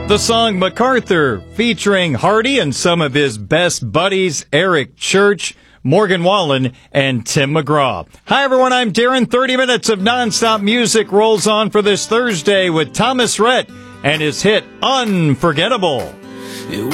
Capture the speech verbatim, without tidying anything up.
The song MacArthur, featuring Hardy and some of his best buddies, Eric Church, Morgan Wallen, and Tim McGraw. Hi, everyone. I'm Darren. thirty minutes of nonstop music rolls on for this Thursday with Thomas Rhett and his hit Unforgettable.